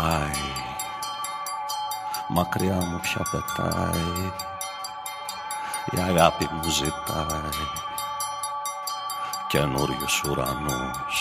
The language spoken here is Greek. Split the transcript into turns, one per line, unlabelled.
Μακριά μου πια πετάει, η αγάπη μου ζητάει καινούριος ουρανός.